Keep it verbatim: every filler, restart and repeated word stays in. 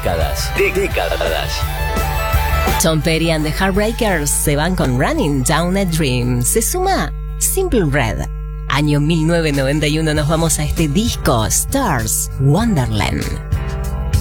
Décadas, décadas. Tom Petty and the Heartbreakers se van con Running Down a Dream. Se suma Simple Red. Año mil novecientos noventa y uno nos vamos a este disco, Stars Wonderland.